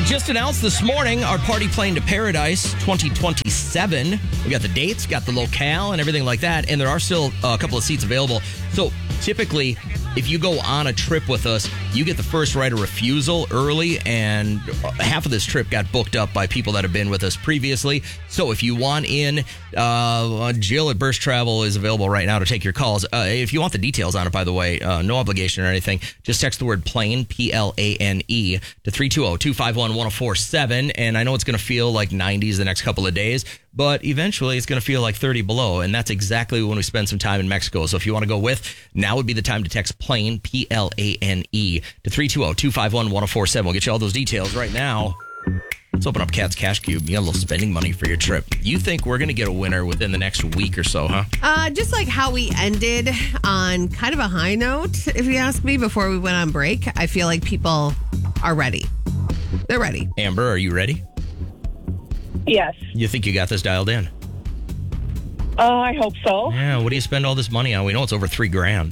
just announced this morning our Party Plane to Paradise 2027. We got the dates, got the locale, and everything like that. And there are still a couple of seats available. So typically, if you go on a trip with us, you get the first right of refusal early, and half of this trip got booked up by people that have been with us previously. So if you want in, Jill at Burst Travel is available right now to take your calls. If you want the details on it, by the way, no obligation or anything, just text the word plane, Plane, to 320-251-1047. And I know it's going to feel like 90s the next couple of days, but eventually it's going to feel like 30 below. And that's exactly when we spend some time in Mexico. So if you want to go with, now would be the time to text plane, Plane, to 320-251-1047. We'll get you all those details right now. Let's open up Kat's Cash Cube. You got a little spending money for your trip. You think we're going to get a winner within the next week or so, huh? Just like how we ended on kind of a high note, if you ask me, before we went on break, I feel like people are ready. They're ready. Amber, are you ready? Yes. You think you got this dialed in? I hope so. Yeah, what do you spend all this money on? We know it's over $3,000.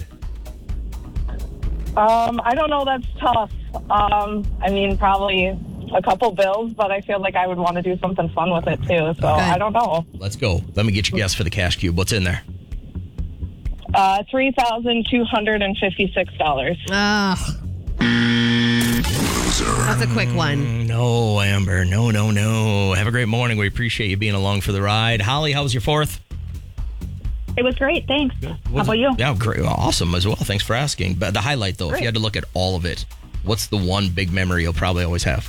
I don't know. That's tough. I mean, probably a couple bills, but I feel like I would want to do something fun with it too. So I don't know. Let's go. Let me get your guess for the Cash Cube. What's in there? $3,256. That's a quick one. No, Amber. No. Have a great morning. We appreciate you being along for the ride. Holly, how was your 4th? It was great. Thanks. How about you? Yeah, great. Awesome as well. Thanks for asking. But the highlight, though, if you had to look at all of it, what's the one big memory you'll probably always have?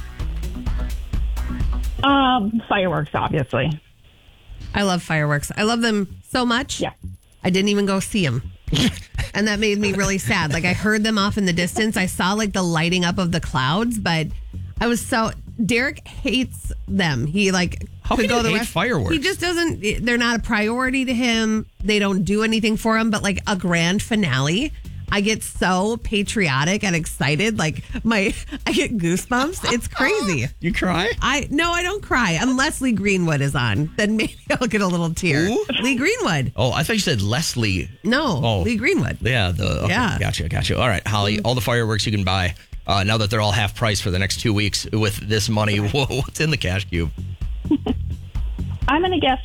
Fireworks, obviously. I love fireworks. I love them so much. Yeah. I didn't even go see them. And that made me really sad. Like, I heard them off in the distance. I saw like the lighting up of the clouds, but I was so... Derek hates them. He How could can go you the hate fireworks? He just doesn't. They're not a priority to him. They don't do anything for him. But like a grand finale, I get so patriotic and excited. Like I get goosebumps. It's crazy. You cry? No, I don't cry unless Lee Greenwood is on. Then maybe I'll get a little tear. Who? Lee Greenwood. Oh, I thought you said Leslie. No, Lee Greenwood. Yeah. Okay, Yeah. Gotcha. All right, Holly, all the fireworks you can buy. Now that they're all half price for the next 2 weeks with this money, what's in the Cash Cube? I'm going to guess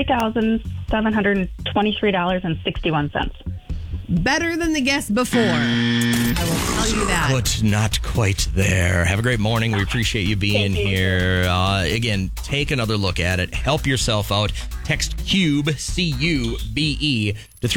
$3,723.61. Better than the guess before. I will tell you that. But not quite there. Have a great morning. We appreciate you being here. Again, take another look at it. Help yourself out. Text CUBE, CUBE, to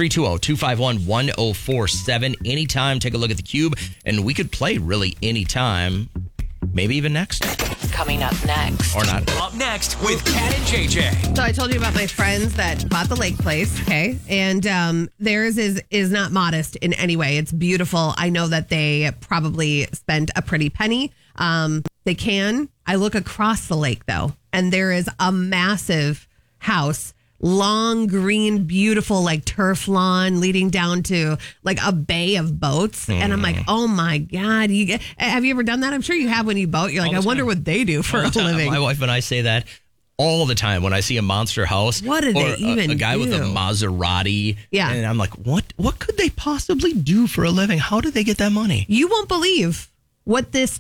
320-251-1047. Anytime, take a look at the Cube, and we could play really anytime. Maybe even next. Coming up next. Or not. Up next with Kat and JJ. So I told you about my friends that bought the lake place, okay? And theirs is not modest in any way. It's beautiful. I know that they probably spent a pretty penny. They can. I look across the lake, though, and there is a massive house, long, green, beautiful, like turf lawn leading down to like a bay of boats. And I'm like, oh my God. Have you ever done that? I'm sure you have when you boat. You're like, I wonder what they do for a living. My wife and I say that all the time when I see a monster house. What do they even a guy do? with a Maserati. Yeah. And I'm like, what could they possibly do for a living? How did they get that money? You won't believe what this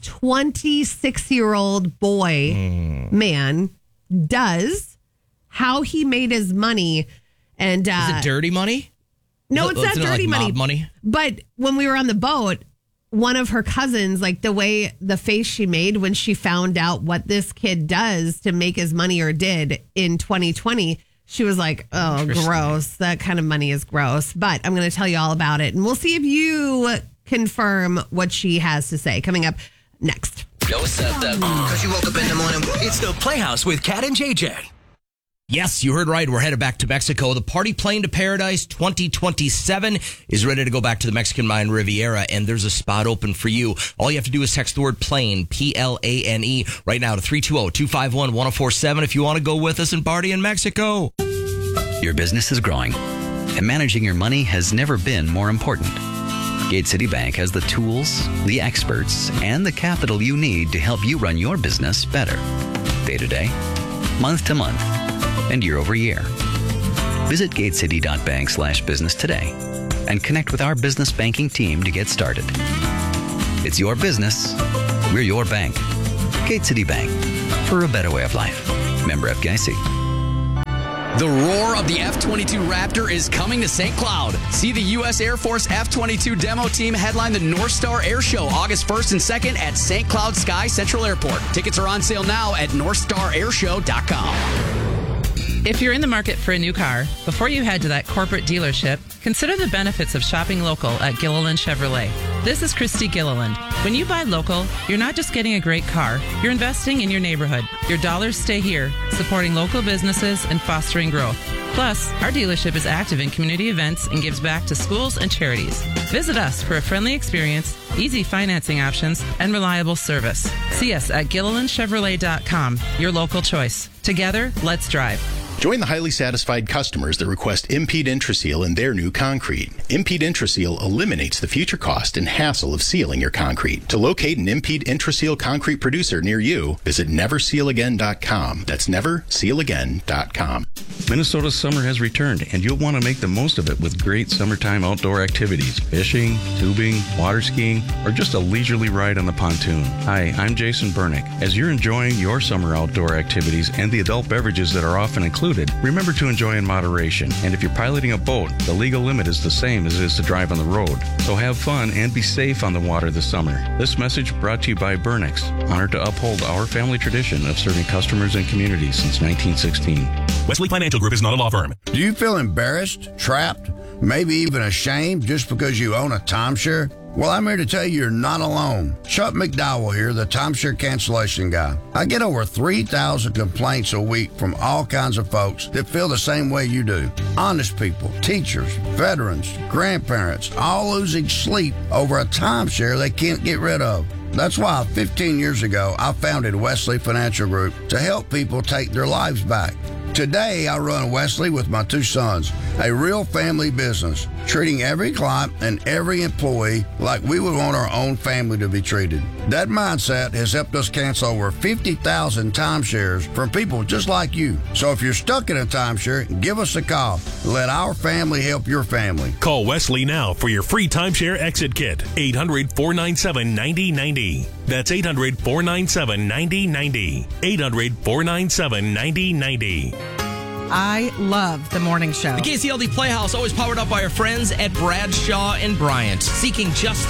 26-year-old boy man does, how he made his money. And is it dirty money? No, it's not dirty like money. Mob money. But when we were on the boat, one of her cousins, like the face she made when she found out what this kid does to make his money or did in 2020, she was like, oh, gross. That kind of money is gross. But I'm going to tell you all about it. And we'll see if you confirm what she has to say. Coming up next. Because you woke up in the morning. It's the Playhouse with Kat and JJ. Yes, you heard right. We're headed back to Mexico. The Party Plane to Paradise 2027 is ready to go back to the Mexican Mayan Riviera, and there's a spot open for you. All you have to do is text the word plane, Plane, right now to 320-251-1047 if you want to go with us and party in Mexico. Your business is growing, and managing your money has never been more important. Gate City Bank has the tools, the experts, and the capital you need to help you run your business better. Day to day, month to month, and year over year. Visit gatecity.bank/business today and connect with our business banking team to get started. It's your business. We're your bank. Gate City Bank, for a better way of life. Member FDIC. The roar of the F-22 Raptor is coming to St. Cloud. See the U.S. Air Force F-22 demo team headline the North Star Air Show August 1st and 2nd at St. Cloud Sky Central Airport. Tickets are on sale now at NorthstarAirshow.com. If you're in the market for a new car, before you head to that corporate dealership, consider the benefits of shopping local at Gilliland Chevrolet. This is Christy Gilliland. When you buy local, you're not just getting a great car, you're investing in your neighborhood. Your dollars stay here, supporting local businesses and fostering growth. Plus, our dealership is active in community events and gives back to schools and charities. Visit us for a friendly experience, easy financing options, and reliable service. See us at GillilandChevrolet.com, your local choice. Together, let's drive. Join the highly satisfied customers that request Impede Intraseal in their new concrete. Impede Intraseal eliminates the future cost and hassle of sealing your concrete. To locate an Impede Intraseal concrete producer near you, visit NeverSealAgain.com. That's NeverSealAgain.com. Minnesota's summer has returned, and you'll want to make the most of it with great summertime outdoor activities. Fishing, tubing, water skiing, or just a leisurely ride on the pontoon. Hi, I'm Jason Bernick. As you're enjoying your summer outdoor activities and the adult beverages that are often included, remember to enjoy in moderation. And if you're piloting a boat, the legal limit is the same as it is to drive on the road. So have fun and be safe on the water this summer. This message brought to you by Bernick's, honored to uphold our family tradition of serving customers and communities since 1916. Wesley Financial Group is not a law firm. Do you feel embarrassed, trapped, maybe even ashamed just because you own a timeshare? Well, I'm here to tell you you're not alone. Chuck McDowell here, the timeshare cancellation guy. I get over 3,000 complaints a week from all kinds of folks that feel the same way you do. Honest people, teachers, veterans, grandparents, all losing sleep over a timeshare they can't get rid of. That's why 15 years ago, I founded Wesley Financial Group to help people take their lives back. Today, I run Wesley with my two sons, a real family business, treating every client and every employee like we would want our own family to be treated. That mindset has helped us cancel over 50,000 timeshares from people just like you. So if you're stuck in a timeshare, give us a call. Let our family help your family. Call Wesley now for your free timeshare exit kit. 800-497-9090. That's 800-497-9090. 800-497-9090. I love the morning show. The KCLD Playhouse, always powered up by our friends at Bradshaw and Bryant. Seeking just